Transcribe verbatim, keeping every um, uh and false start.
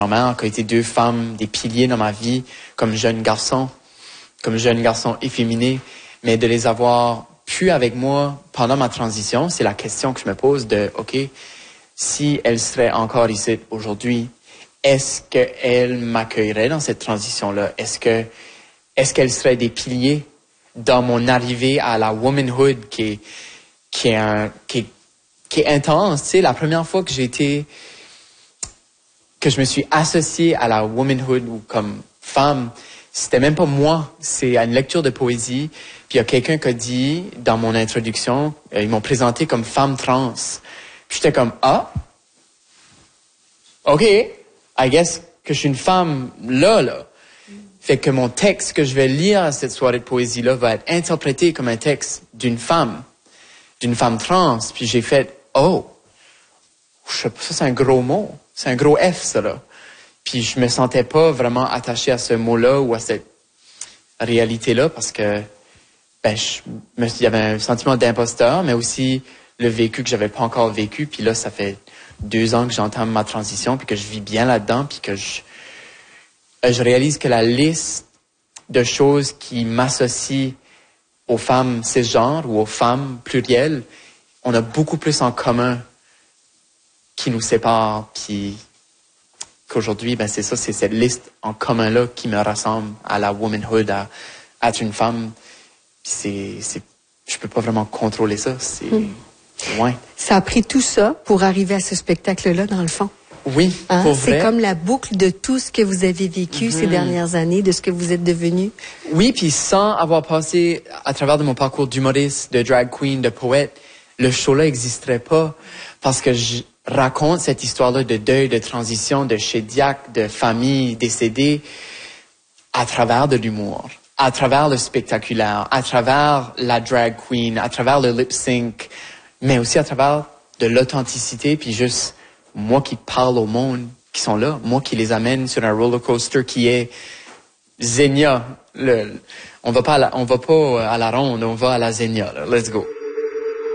ma mère, qui ont été deux femmes, des piliers dans ma vie, comme jeune garçon, comme jeune garçon efféminé, mais de les avoir pu avec moi pendant ma transition, c'est la question que je me pose de, OK, si elle serait encore ici aujourd'hui, est-ce qu'elle m'accueillerait dans cette transition-là? Est-ce que, est-ce qu'elle serait des piliers dans mon arrivée à la womanhood qui est, qui est un, qui est, qui est intense? Tu sais, la première fois que j'ai été, que je me suis associé à la womanhood ou comme femme, c'était même pas moi. C'est à une lecture de poésie. Puis il y a quelqu'un qui a dit, dans mon introduction, euh, ils m'ont présenté comme femme trans. Puis j'étais comme, ah, OK, I guess que je suis une femme là, là. Fait que mon texte que je vais lire à cette soirée de poésie-là va être interprété comme un texte d'une femme, d'une femme trans. Puis j'ai fait, oh, ça c'est un gros mot. C'est un gros F, ça, là. Puis je me sentais pas vraiment attaché à ce mot-là ou à cette réalité-là parce que, ben, je, il y avait un sentiment d'imposteur, mais aussi le vécu que j'avais pas encore vécu. Puis là, ça fait deux ans que j'entame ma transition, puis que je vis bien là-dedans, puis que je, je réalise que la liste de choses qui m'associent aux femmes cisgenres ou aux femmes plurielles, on a beaucoup plus en commun qui nous sépare, puis qu'aujourd'hui, ben c'est ça, c'est cette liste en commun-là qui me rassemble à la womanhood, à, à être une femme. Puis c'est, c'est, je peux pas vraiment contrôler ça, c'est mm. loin. Ça a pris tout ça pour arriver à ce spectacle-là, dans le fond. Oui, hein? pour vrai. C'est comme la boucle de tout ce que vous avez vécu mm-hmm. ces dernières années, de ce que vous êtes devenu. Oui, puis sans avoir passé à travers de mon parcours d'humoriste, de drag queen, de poète, le show-là n'existerait pas parce que je raconte cette histoire-là de deuil, de transition, de chédiaque, de famille décédée à travers de l'humour, à travers le spectaculaire, à travers la drag queen, à travers le lip sync, mais aussi à travers de l'authenticité, puis juste moi qui parle au monde qui sont là, moi qui les amène sur un roller coaster qui est Xenia. Le, on va pas à la, on va pas à la ronde, on va à la Xenia. Là. Let's go.